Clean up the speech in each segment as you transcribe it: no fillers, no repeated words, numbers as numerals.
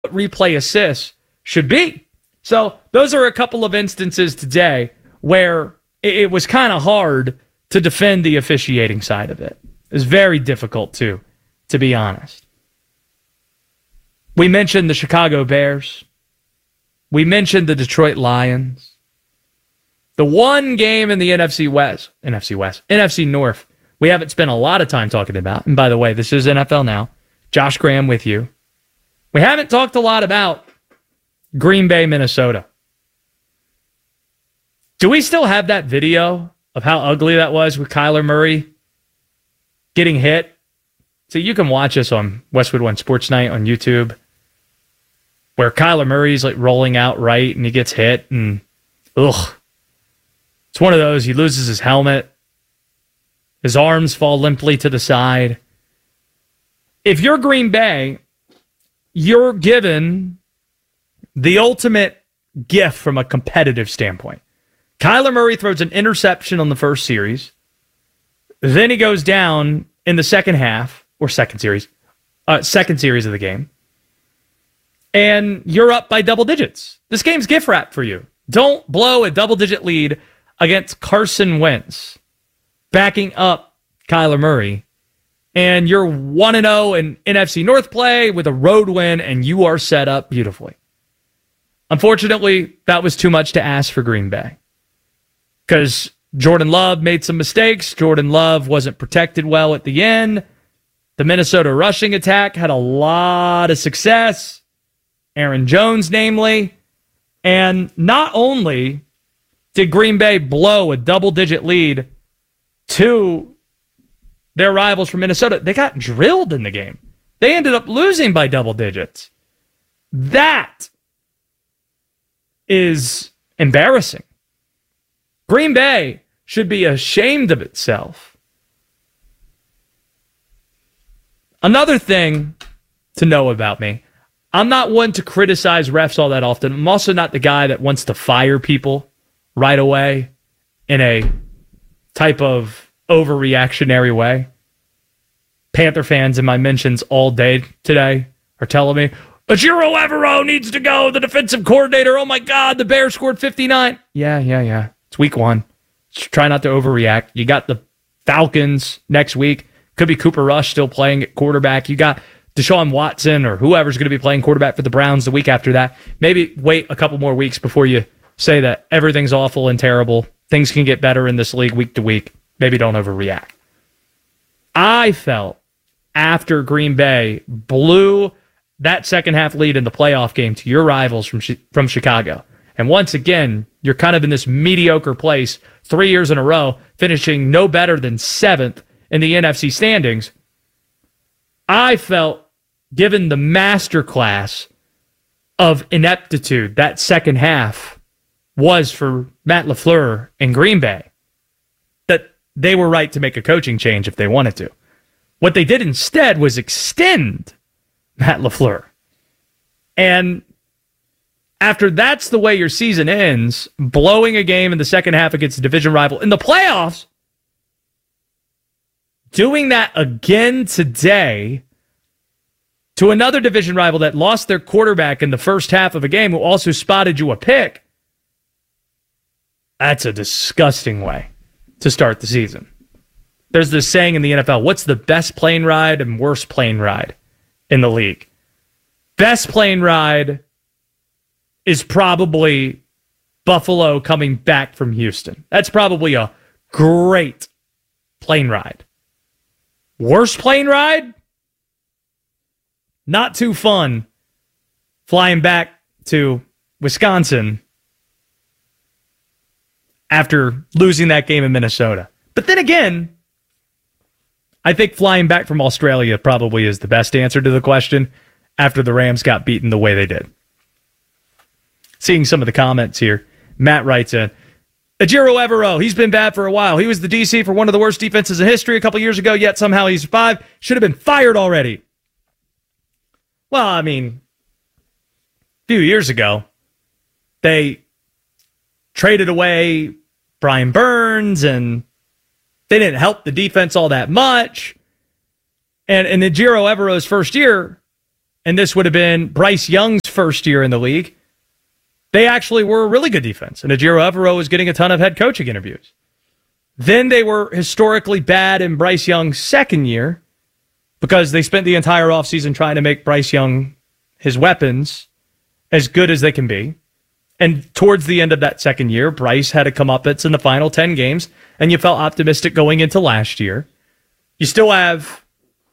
replay assists should be. So those are a couple of instances today where it was kind of hard to defend the officiating side of it. It was very difficult, too, to be honest. We mentioned the Chicago Bears. We mentioned the Detroit Lions. The one game in the NFC North, we haven't spent a lot of time talking about. And by the way, this is NFL Now. Josh Graham with you. We haven't talked a lot about Green Bay, Minnesota. Do we still have that video of how ugly that was with Kyler Murray getting hit? So you can watch us on Westwood One Sports Night on YouTube, where Kyler Murray's like rolling out right and he gets hit, and it's one of those. He loses his helmet. His arms fall limply to the side. If you're Green Bay, you're given the ultimate gift from a competitive standpoint. Kyler Murray throws an interception on the first series. Then he goes down in the second series of the game. And you're up by double digits. This game's gift wrap for you. Don't blow a double-digit lead against Carson Wentz, backing up Kyler Murray. And you're 1-0 in NFC North play with a road win, and you are set up beautifully. Unfortunately, that was too much to ask for Green Bay, because Jordan Love made some mistakes. Jordan Love wasn't protected well at the end. The Minnesota rushing attack had a lot of success. Aaron Jones, namely. And not only did Green Bay blow a double-digit lead to their rivals from Minnesota, they got drilled in the game. They ended up losing by double digits. That is embarrassing. Green Bay should be ashamed of itself. Another thing to know about me, I'm not one to criticize refs all that often. I'm also not the guy that wants to fire people right away in a type of overreactionary way. Panther fans in my mentions all day today are telling me, Ejiro Evero needs to go, the defensive coordinator. Oh my God, the Bears scored 59. Yeah. It's week one. Just try not to overreact. You got the Falcons next week. Could be Cooper Rush still playing at quarterback. You got Deshaun Watson or whoever's going to be playing quarterback for the Browns the week after that. Maybe wait a couple more weeks before you say that everything's awful and terrible. Things can get better in this league week to week. Maybe don't overreact. I felt after Green Bay blew that second half lead in the playoff game to your rivals from Chicago, and once again, you're kind of in this mediocre place 3 years in a row, finishing no better than 7th in the NFC standings. I felt, given the masterclass of ineptitude that second half was for Matt LaFleur and Green Bay, that they were right to make a coaching change if they wanted to. What they did instead was extend Matt LaFleur. And after that's the way your season ends, blowing a game in the second half against a division rival in the playoffs, doing that again today to another division rival that lost their quarterback in the first half of a game, who also spotted you a pick, that's a disgusting way to start the season. There's this saying in the NFL, what's the best plane ride and worst plane ride in the league? Best plane ride is probably Buffalo coming back from Houston. That's probably a great plane ride. Worst plane ride? Not too fun. Flying back to Wisconsin after losing that game in Minnesota. But then again, I think flying back from Australia probably is the best answer to the question after the Rams got beaten the way they did. Seeing some of the comments here, Matt writes in, Ejiro Evero, he's been bad for a while. He was the DC for one of the worst defenses in history a couple years ago, yet somehow he survived. Should have been fired already. Well, I mean, a few years ago, they traded away Brian Burns, and they didn't help the defense all that much. And in Ejiro Evero's first year, and this would have been Bryce Young's first year in the league, they actually were a really good defense, and Ejiro Evero was getting a ton of head coaching interviews. Then they were historically bad in Bryce Young's second year because they spent the entire offseason trying to make Bryce Young, his weapons, as good as they can be. And towards the end of that second year, Bryce had a comeuppance in the final 10 games, and you felt optimistic going into last year. You still have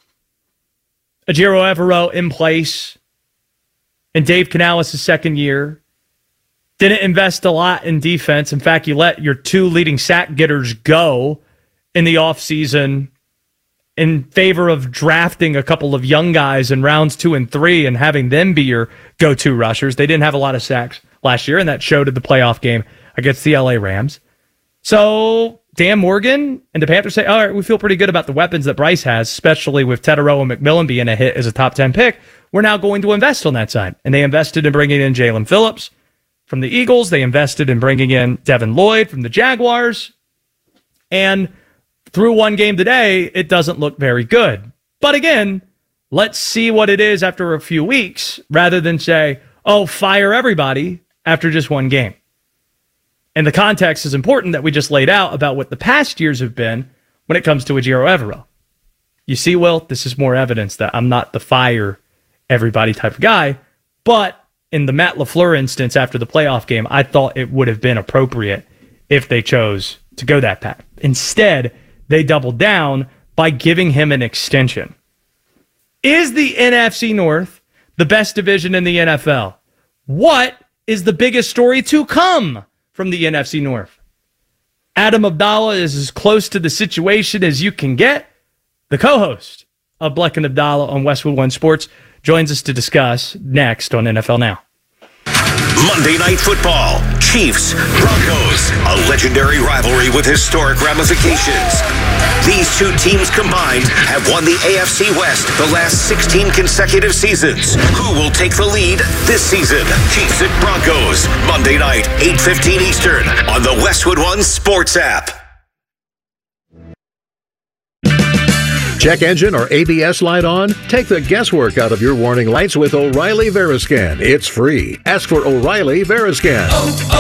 Ejiro Evero in place in Dave Canales' second year. Didn't invest a lot in defense. In fact, you let your two leading sack getters go in the offseason in favor of drafting a couple of young guys in rounds 2 and 3 and having them be your go-to rushers. They didn't have a lot of sacks last year, and that showed in the playoff game against the LA Rams. So Dan Morgan and the Panthers say, all right, we feel pretty good about the weapons that Bryce has, especially with Teterow and McMillan being a hit as a top 10 pick. We're now going to invest on that side. And they invested in bringing in Jalen Phillips from the Eagles. They invested in bringing in Devin Lloyd from the Jaguars. And through one game today, it doesn't look very good. But again, let's see what it is after a few weeks rather than say, oh, fire everybody after just one game. And the context is important that we just laid out about what the past years have been when it comes to Ejiro Evero. You see, Will, this is more evidence that I'm not the fire everybody type of guy, but in the Matt LaFleur instance after the playoff game, I thought it would have been appropriate if they chose to go that path. Instead, they doubled down by giving him an extension. Is the NFC North the best division in the NFL? What is the biggest story to come from the NFC North? Adam Abdallah is as close to the situation as you can get. The co-host of Bleck and Abdallah on Westwood One Sports joins us to discuss next on NFL Now. Monday Night Football, Chiefs, Broncos, a legendary rivalry with historic ramifications. These two teams combined have won the AFC West the last 16 consecutive seasons. Who will take the lead this season? Chiefs at Broncos, Monday night, 8:15 Eastern on the Westwood One Sports app. Check engine or ABS light on? Take the guesswork out of your warning lights with O'Reilly Veriscan. It's free. Ask for O'Reilly Veriscan.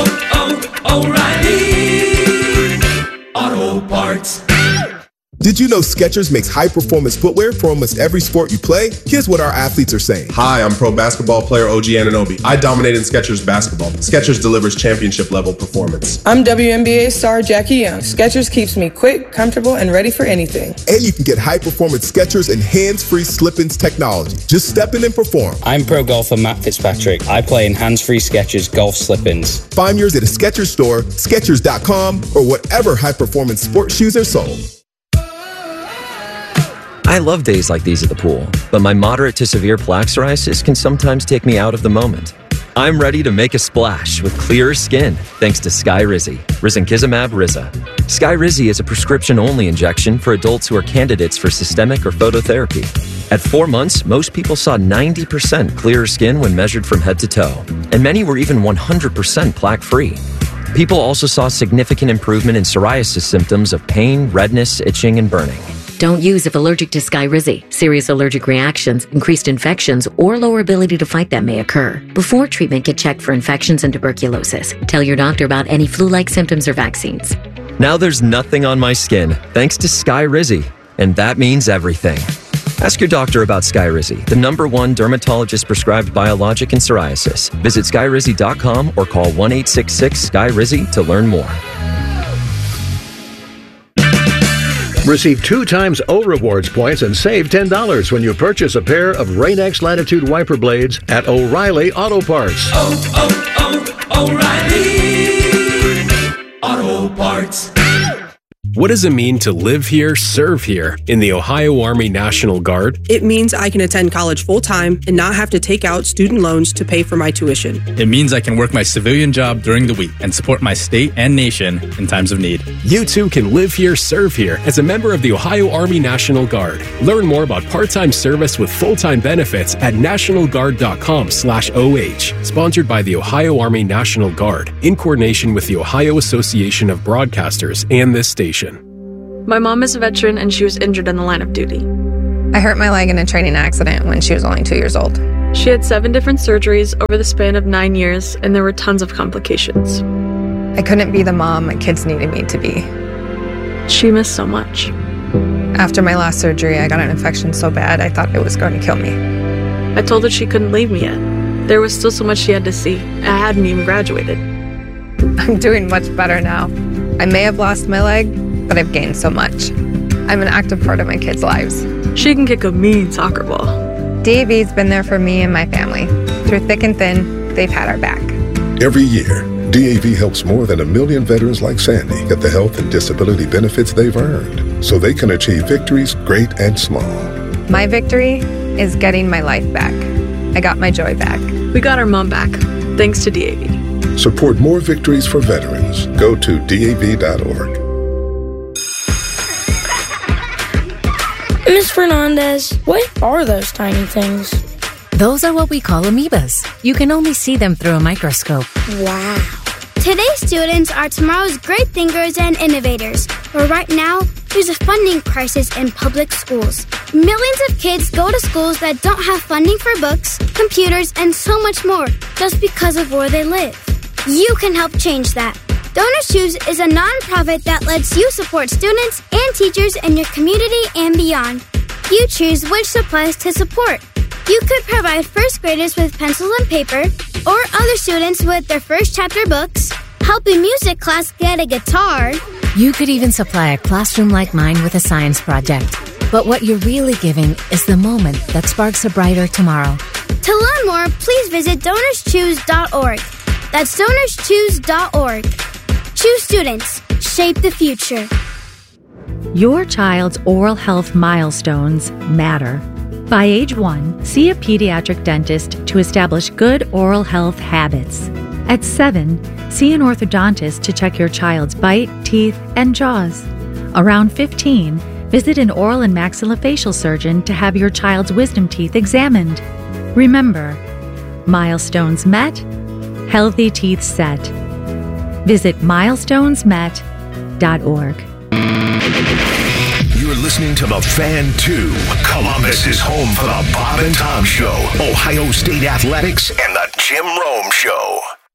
O'Reilly Auto Parts. Did you know Skechers makes high-performance footwear for almost every sport you play? Here's what our athletes are saying. Hi, I'm pro basketball player OG Anunoby. I dominate in Skechers basketball. Skechers delivers championship-level performance. I'm WNBA star Jackie Young. Skechers keeps me quick, comfortable, and ready for anything. And you can get high-performance Skechers and hands-free slip-ins technology. Just step in and perform. I'm pro golfer Matt Fitzpatrick. I play in hands-free Skechers golf slip-ins. Find yours at a Skechers store, Skechers.com, or whatever high-performance sports shoes are sold. I love days like these at the pool, but my moderate to severe plaque psoriasis can sometimes take me out of the moment. I'm ready to make a splash with clearer skin thanks to Skyrizi, risankizumab Riza. Skyrizi is a prescription-only injection for adults who are candidates for systemic or phototherapy. At 4 months, most people saw 90% clearer skin when measured from head to toe, and many were even 100% plaque-free. People also saw significant improvement in psoriasis symptoms of pain, redness, itching, and burning. Don't use if allergic to Skyrizi. Serious allergic reactions, increased infections, or lower ability to fight them may occur. Before treatment, get checked for infections and tuberculosis. Tell your doctor about any flu-like symptoms or vaccines. Now there's nothing on my skin thanks to Skyrizi, and that means everything. Ask your doctor about Skyrizi, the #1 dermatologist-prescribed biologic in psoriasis. Visit Skyrizi.com or call 1-866-SKY-RIZI to learn more. Receive 2 times O Rewards points and save $10 when you purchase a pair of Rain-X Latitude wiper blades at O'Reilly Auto Parts. O'Reilly Auto Parts. What does it mean to live here, serve here in the Ohio Army National Guard? It means I can attend college full-time and not have to take out student loans to pay for my tuition. It means I can work my civilian job during the week and support my state and nation in times of need. You too can live here, serve here as a member of the Ohio Army National Guard. Learn more about part-time service with full-time benefits at nationalguard.com/OH. Sponsored by the Ohio Army National Guard in coordination with the Ohio Association of Broadcasters and this station. My mom is a veteran and she was injured in the line of duty. I hurt my leg in a training accident when she was only 2 years old. She had 7 different surgeries over the span of 9 years, and there were tons of complications. I couldn't be the mom my kids needed me to be. She missed so much. After my last surgery, I got an infection so bad I thought it was going to kill me. I told her she couldn't leave me yet. There was still so much she had to see. I hadn't even graduated. I'm doing much better now. I may have lost my leg, but I've gained so much. I'm an active part of my kids' lives. She can kick a mean soccer ball. DAV's been there for me and my family. Through thick and thin, they've had our back. Every year, DAV helps more than 1 million veterans like Sandy get the health and disability benefits they've earned so they can achieve victories great and small. My victory is getting my life back. I got my joy back. We got our mom back, thanks to DAV. Support more victories for veterans. Go to DAV.org. Ms. Fernandez, what are those tiny things? Those are what we call amoebas. You can only see them through a microscope. Wow. Today's students are tomorrow's great thinkers and innovators. But right now, there's a funding crisis in public schools. Millions of kids go to schools that don't have funding for books, computers, and so much more just because of where they live. You can help change that. Donors Choose is a nonprofit that lets you support students and teachers in your community and beyond. You choose which supplies to support. You could provide first graders with pencils and paper, or other students with their first chapter books, help a music class get a guitar. You could even supply a classroom like mine with a science project. But what you're really giving is the moment that sparks a brighter tomorrow. To learn more, please visit DonorsChoose.org. That's DonorsChoose.org. Choose students. Shape the future. Your child's oral health milestones matter. By age 1, see a pediatric dentist to establish good oral health habits. At 7, see an orthodontist to check your child's bite, teeth, and jaws. Around 15, visit an oral and maxillofacial surgeon to have your child's wisdom teeth examined. Remember, milestones met, healthy teeth set. Visit milestonesmet.org. You're listening to The Fan 2. Columbus is home for the Bob and Tom Show, Ohio State Athletics, and the Jim Rome Show.